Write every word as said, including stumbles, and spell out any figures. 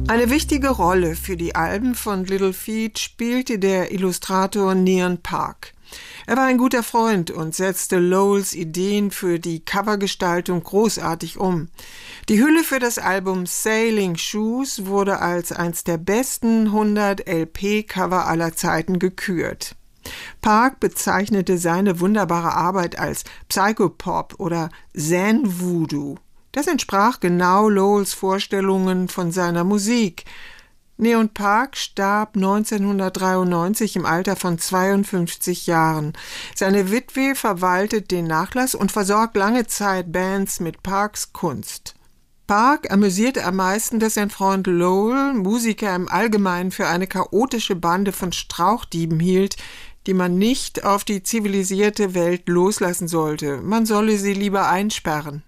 Eine wichtige Rolle für die Alben von Little Feat spielte der Illustrator Neon Park. Er war ein guter Freund und setzte Lowells Ideen für die Covergestaltung großartig um. Die Hülle für das Album Sailing Shoes wurde als eins der besten hundert L P-Cover aller Zeiten gekürt. Park bezeichnete seine wunderbare Arbeit als Psychopop oder Zen-Voodoo. Das entsprach genau Lowells Vorstellungen von seiner Musik. Neon Park starb neunzehnhundertdreiundneunzig im Alter von zweiundfünfzig Jahren. Seine Witwe verwaltet den Nachlass und versorgt lange Zeit Bands mit Parks Kunst. Park amüsierte am meisten, dass sein Freund Lowell Musiker im Allgemeinen für eine chaotische Bande von Strauchdieben hielt, die man nicht auf die zivilisierte Welt loslassen sollte. Man solle sie lieber einsperren.